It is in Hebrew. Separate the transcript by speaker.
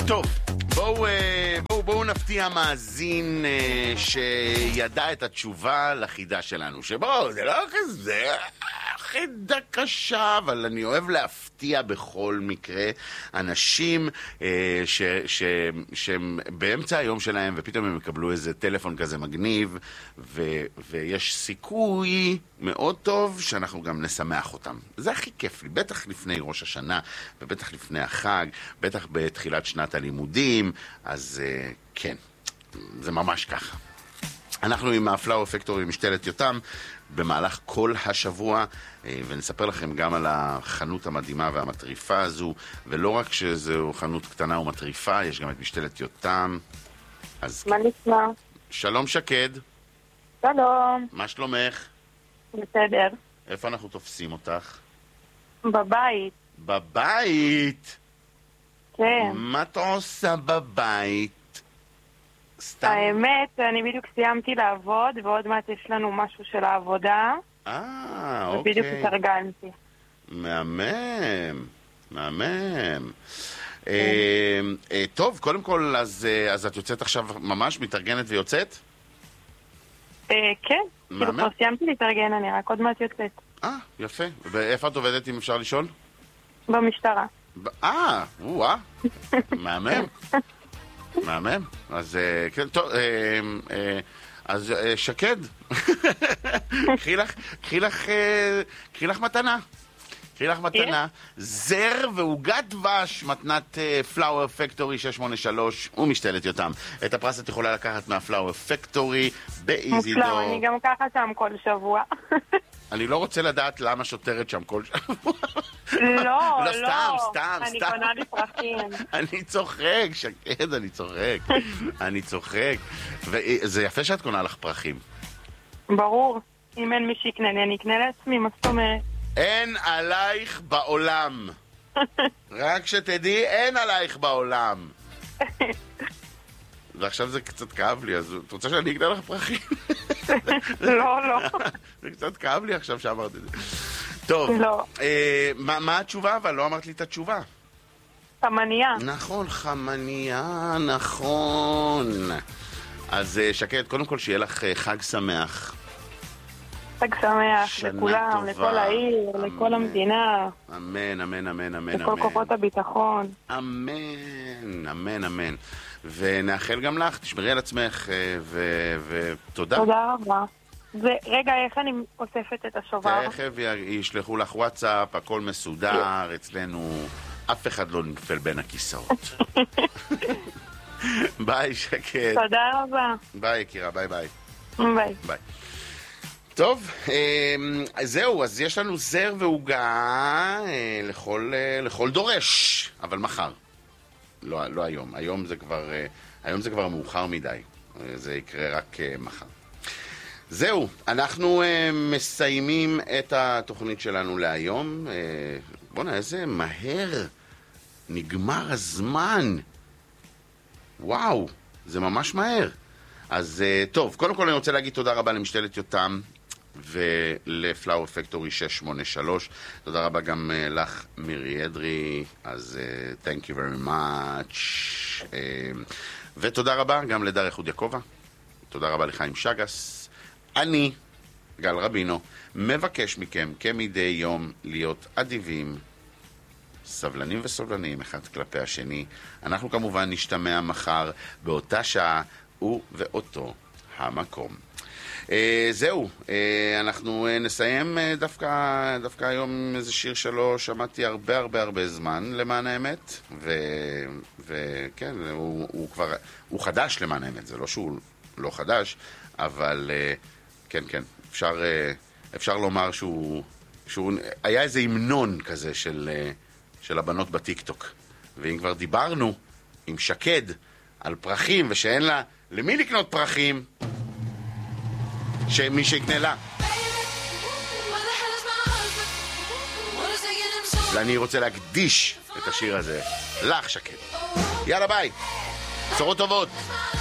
Speaker 1: טוב, בואו נפתיע מאזין שידע את התשובה לחידה שלנו. שבואו, זה לא כזה חידה קשה, אבל אני אוהב להפתיע בכל מקרה אנשים שהם באמצע היום שלהם ופתאום הם יקבלו איזה טלפון כזה מגניב, ויש סיכוי מאוד טוב שאנחנו גם נשמח אותם. זה הכי כיף לי, בטח לפני ראש השנה ובטח לפני החג, בטח בתחילת שנת הלימודים, אז כן, זה ממש ככה. אנחנו עם הפלאואר פקטורי משתלת יותם במהלך כל השבוע, ונספר לכם גם על החנות המדהימה והמטריפה הזו, ולא רק שזו חנות קטנה ומטריפה, יש גם את משתלת יותם. אז
Speaker 2: מה נשמע?
Speaker 1: שלום שקד.
Speaker 2: שלום.
Speaker 1: מה שלומך?
Speaker 2: בסדר.
Speaker 1: איפה אנחנו תופסים אותך?
Speaker 2: בבית.
Speaker 1: בבית?
Speaker 2: כן.
Speaker 1: מה אתה עושה בבית? סתם?
Speaker 2: האמת, אני בדיוק סיימתי לעבוד, ועוד מעט יש לנו משהו של העבודה.
Speaker 1: אוקיי.
Speaker 2: ובדיוק התארגנתי.
Speaker 1: מהמם, מהמם. טוב, קודם כל, אז את יוצאת עכשיו ממש מתארגנת ויוצאת?
Speaker 2: כן, כאילו
Speaker 1: מהמם.
Speaker 2: כבר סיימתי להתארגן, אני רק עוד מעט יוצאת.
Speaker 1: יפה. ואיפה את עובדת, אם אפשר לשאול?
Speaker 2: במשטרה.
Speaker 1: וואה, מהמם. מהמם. אז כן, טוב, אז שקד, קחי לך מתנה. קחי לך מתנה, זר ועוגת דבש, מתנת פלאואר פקטורי 683 ומשתלת יותם. את הפרס את יכולה לקחת מהפלאואר פקטורי באיזי דור.
Speaker 2: אני גם ככה שם כל שבוע.
Speaker 1: אני לא רוצה לדעת למה שוטרת שם כל שבוע.
Speaker 2: לא,
Speaker 1: סתם.
Speaker 2: אני קונה לי פרחים.
Speaker 1: אני צוחק, שקד, אני צוחק. וזה יפה שאת קונה לך פרחים.
Speaker 2: ברור. אם אין מי שיקנה לי, אני אקנה לעצמי, מה זאת אומרת?
Speaker 1: אין עלייך בעולם. רק שתדעי, אין עלייך בעולם. ועכשיו זה קצת כאב לי, אז את רוצה שאני אקנה לך פרחים?
Speaker 2: לא.
Speaker 1: זה קצת כאב לי עכשיו שאמרת את זה. טוב,
Speaker 2: לא.
Speaker 1: מה התשובה? אבל לא אמרת לי את התשובה.
Speaker 2: חמניה.
Speaker 1: נכון, חמניה, נכון. אז שקד, קודם כל שיהיה לך חג שמח.
Speaker 2: חג שמח לכולם, לכל העיר, לכל המדינה.
Speaker 1: אמן.
Speaker 2: לכל כוחות הביטחון.
Speaker 1: אמן. ונאחל גם לך, תשמרי על עצמך, ותודה.
Speaker 2: תודה רבה. רגע, איך אני אוספת את השובר?
Speaker 1: תכף ישלחו לך וואטסאפ, הכל מסודר, אצלנו אף אחד לא נפל בין הכיסאות. ביי שקד.
Speaker 2: תודה רבה.
Speaker 1: ביי יקירה, ביי.
Speaker 2: ביי.
Speaker 1: טוב, זהו, אז יש לנו זר ועוגה לכל דורש, אבל מחר. לא היום, היום זה כבר מאוחר מדי, זה יקרה רק מחר. זהו, אנחנו מסיימים את התוכנית שלנו להיום. בוא'נה, איזה מהר נגמר הזמן. וואו, זה ממש מהר. אז טוב, קודם כל אני רוצה להגיד תודה רבה למשתלת יותם ולפלאואר פקטורי 683. תודה רבה גם לך מירי אדרי, אז thank you very much. ותודה רבה גם לדר יחוד יעקובה. תודה רבה לחיים שגס. אני, גל רבינו, מבקש מכם כמדי יום להיות אדיבים, סבלנים וסובלניים אחד כלפי השני. אנחנו כמובן נשתמע מחר באותה שעה ובאותו המקום. זהו, אנחנו נסיים דווקא היום עם איזה שיר שלו שמעתי הרבה זמן למען האמת, וכן, הוא חדש למען האמת, זה לא שהוא לא חדש, אבל כן, אפשר לומר שהוא היה איזה המנון כזה של הבנות בטיקטוק. ואם כבר דיברנו עם שקד על פרחים ושאין לה למי לקנות פרחים, שמי שיקנה לה. ואני רוצה להקדיש את השיר הזה לך שקד. יאללה ביי, בשורות טובות.